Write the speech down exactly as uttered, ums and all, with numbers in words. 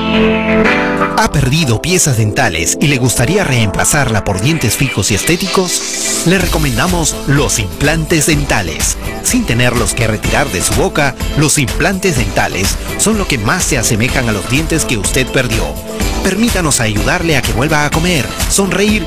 ¿Ha perdido piezas dentales y le gustaría reemplazarla por dientes fijos y estéticos? Le recomendamos los implantes dentales. Sin tenerlos que retirar de su boca, los implantes dentales son lo que más se asemejan a los dientes que usted perdió. Permítanos ayudarle a que vuelva a comer, sonreír